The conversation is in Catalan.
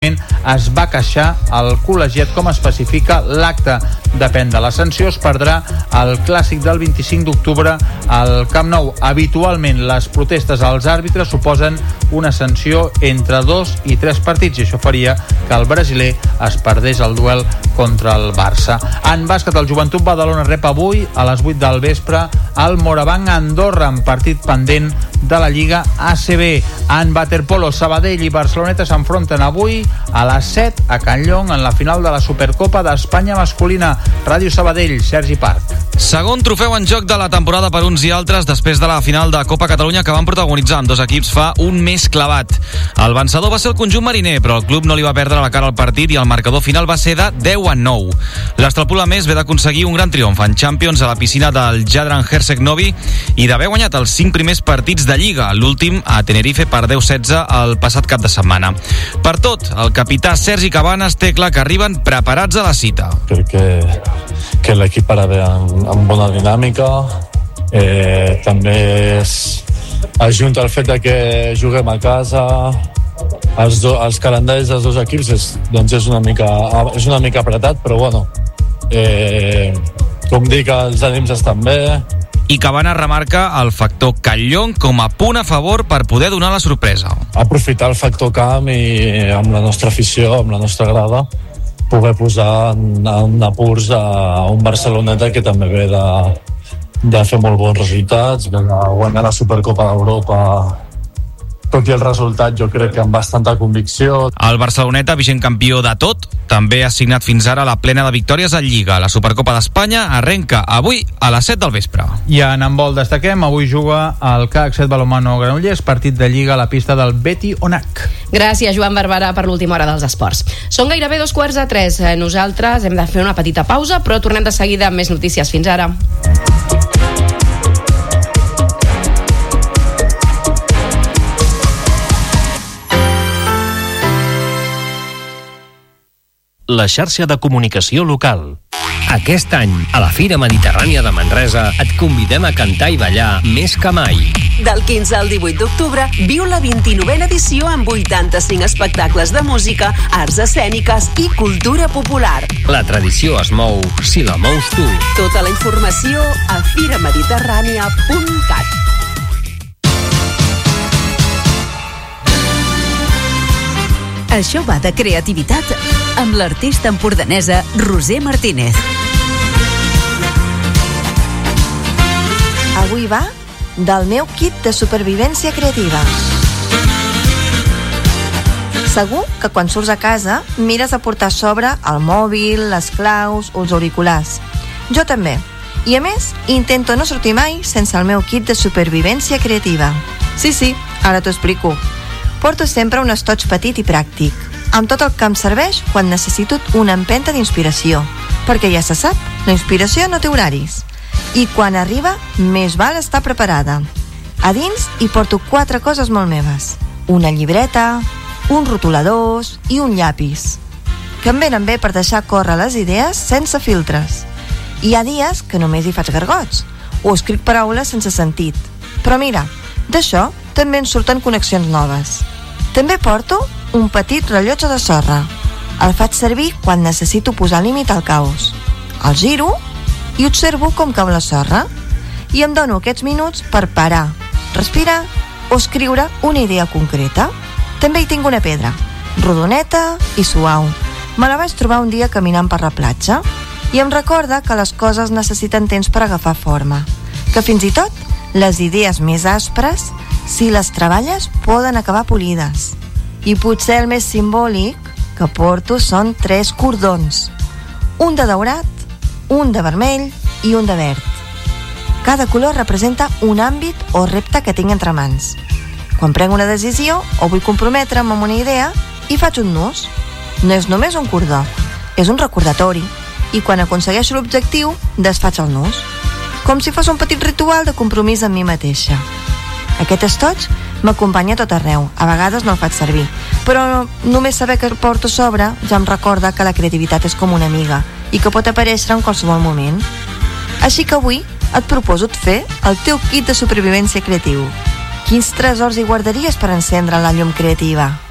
finalment es va queixar el col·legiat, com especifica l'acte. Depèn de la sanció, es perdrà el clàssic del 25 d'octubre al Camp Nou. Habitualment les protestes als àrbitres suposen una sanció entre 2 i 3 partits, i això faria que el brasiler es perdés el duel contra el Barça. En bàsquet, el Joventut Badalona rep avui a les 8 del vespre al Morabanc Andorra, en partit pendent de la Lliga ACB. En waterpolo, Sabadell i Barceloneta s'enfronten avui a les 7 a Can Llong en la final de la Supercopa d'Espanya masculina. Ràdio Sabadell, Sergi Parc. Segon trofeu en joc de la temporada per uns i altres després de la final de Copa Catalunya que van protagonitzar amb dos equips fa un mes clavat. El vencedor va ser el conjunt mariner, però el club no li va perdre la cara al partit i el marcador final va ser de 10-9. L'Estrapula més ve d'aconseguir un gran triomf en Champions a la piscina del Jadran Hersek Novi i d'haver guanyat els 5 primers partits de Lliga, l'últim a Tenerife per 10-16 el passat cap de setmana. Per tot, el capità Sergi Cabanes té clar que arriben preparats a la cita. Crec que l'equip ara ve amb bona dinàmica. També ajunta el fet de que juguem a casa, els calendaris dels dos equips és una mica apretat, però bueno, com dic, els ànims estan bé. I Cabanes remarca el factor Callón com a punt a favor per poder donar la sorpresa. Aprofitar el factor camp i amb la nostra afició, amb la nostra grada, poder posar en apurs a un Barceloneta que també ve de fer molt bons resultats, de guanyar la Supercopa d'Europa, tot i el resultat jo crec que amb bastanta convicció. El Barceloneta, vigent campió de tot, també ha signat fins ara la plena de victòries en Lliga. La Supercopa d'Espanya arrenca avui a les 7 del vespre. I en handbol destaquem, avui juga el CAC 7 Balonmano Granollers, partit de Lliga a la pista del Beti Onac. Gràcies, Joan Barberà, per l'última hora dels esports. Són gairebé 2:45. Nosaltres hem de fer una petita pausa, però tornem de seguida amb més notícies. Fins ara. La xarxa de comunicació local. Aquest any, a la Fira Mediterrània de Manresa, et convidem a cantar i ballar més que mai. Del 15 al 18 d'octubre, viu la 29a edició amb 85 espectacles de música, arts escèniques i cultura popular. La tradició es mou si la mous tu. Tota la informació a firamediterrània.cat. Això va de creativitat amb l'artista empordanesa Roser Martínez. Avui va del meu kit de supervivència creativa. Segur que quan surts a casa mires de portar a sobre el mòbil, les claus o els auriculars. Jo també. I a més, intento no sortir mai sense el meu kit de supervivència creativa. Sí, ara t'ho explico. Porto sempre un estoig petit i pràctic, amb tot el que em serveix quan necessito una empenta d'inspiració, perquè ja se sap, la inspiració no té horaris. I quan arriba, més val estar preparada. A dins hi porto 4 coses molt meves. Una llibreta, uns rotuladors i un llapis, que em venen bé per deixar córrer les idees sense filtres. Hi ha dies que només hi faig gargots, o escric paraules sense sentit. Però mira, d'això també en surten connexions noves. També porto un petit rellotge de sorra. El faig servir quan necessito posar límit al caos. El giro i observo com cau la sorra i em dono aquests minuts per parar, respirar o escriure una idea concreta. També hi tinc una pedra, rodoneta i suau. Me la vaig trobar un dia caminant per la platja i em recorda que les coses necessiten temps per agafar forma, que fins i tot les idees més aspres, si les treballes, poden acabar polides. I potser el més simbòlic que porto són 3 cordons. Un de daurat, un de vermell i un de verd. Cada color representa un àmbit o repte que tinc entre mans. Quan prenc una decisió o vull comprometre'm amb una idea, hi faig un nus. No és només un cordó, és un recordatori. I quan aconsegueixo l'objectiu, desfaig el nus. Com si fos un petit ritual de compromís amb mi mateixa. Aquest estoig m'acompanya a tot arreu. A vegades no el faig servir, però només saber que el porto a sobre ja em recorda que la creativitat és com una amiga i que pot aparèixer en qualsevol moment. Així que avui et proposo fer el teu kit de supervivència creatiu. Quins tresors hi guardaries per encendre la llum creativa?